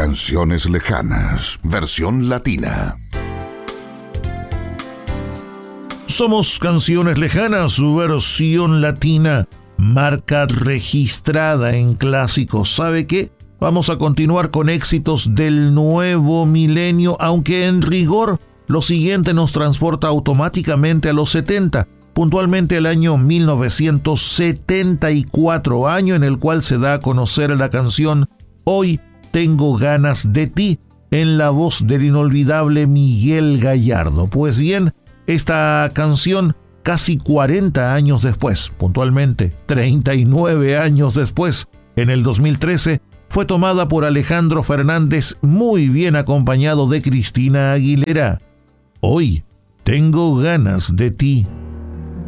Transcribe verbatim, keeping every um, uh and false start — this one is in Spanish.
Canciones lejanas, versión latina. Somos Canciones Lejanas, versión latina, marca registrada en clásicos. ¿Sabe qué? Vamos a continuar con éxitos del nuevo milenio, aunque en rigor lo siguiente nos transporta automáticamente a los setenta, puntualmente el año mil novecientos setenta y cuatro, año en el cual se da a conocer la canción Hoy tengo ganas de ti, en la voz del inolvidable Miguel Gallardo. Pues bien, esta canción, casi cuarenta años después, puntualmente treinta y nueve años después, en el dos mil trece, fue tomada por Alejandro Fernández, muy bien acompañado de Cristina Aguilera. Hoy tengo ganas de ti.